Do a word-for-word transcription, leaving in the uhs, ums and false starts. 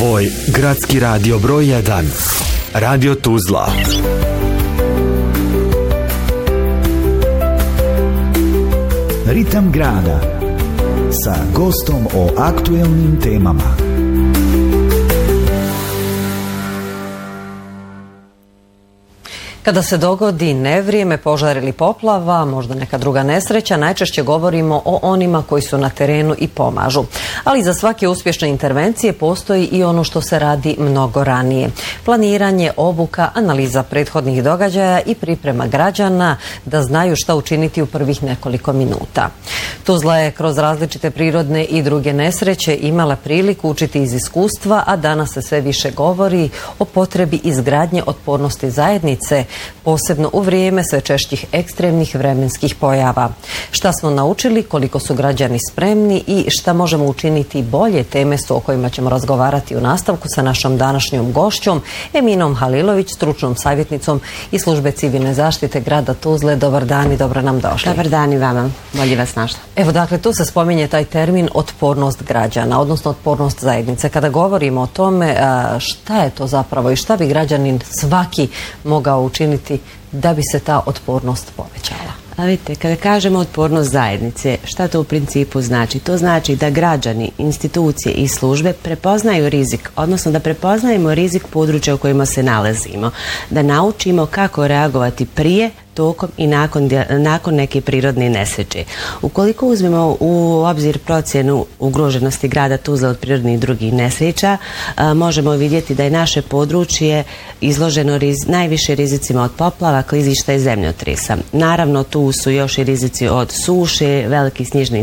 Tvoj gradski radio broj jedan. Radio Tuzla. Ritam grada sa gostom o aktuelnim temama. Kada se dogodi nevrijeme, požar ili poplava, možda neka druga nesreća, najčešće govorimo o onima koji su na terenu i pomažu. Ali za svake uspješne intervencije postoji i ono što se radi mnogo ranije. Planiranje, obuka, analiza prethodnih događaja i priprema građana da znaju šta učiniti u prvih nekoliko minuta. Tuzla je kroz različite prirodne i druge nesreće imala priliku učiti iz iskustva, a danas se sve više govori o potrebi izgradnje otpornosti zajednice, posebno u vrijeme sve češćih ekstremnih vremenskih pojava. Šta smo naučili, koliko su građani spremni i šta možemo učiniti bolje, teme su o kojima ćemo razgovarati u nastavku sa našom današnjom gošćom Eminom Halilović, stručnom savjetnicom iz službe civilne zaštite grada Tuzle. Dobar dan i dobro nam došli. Dobar dan i vama, bolje vas našla. Evo, dakle, tu se spominje taj termin otpornost građana, odnosno otpornost zajednice. Kada govorimo o tome, šta je to zapravo i šta bi građanin svaki mogao učiniti da bi se ta otpornost povećala? A vidite, kada kažemo otpornost zajednice, šta to u principu znači? To znači da građani, institucije i službe prepoznaju rizik, odnosno da prepoznajemo rizik područja u kojima se nalazimo, da naučimo kako reagovati prije, tokom i nakon, nakon neke prirodne nesreće. Ukoliko uzmemo u obzir procjenu ugroženosti grada Tuzle od prirodnih i drugih nesreća, a, možemo vidjeti da je naše područje izloženo riz, najviše rizicima od poplava, klizišta i zemljotresa. Naravno, tu su još i rizici od suše, velikih snježnih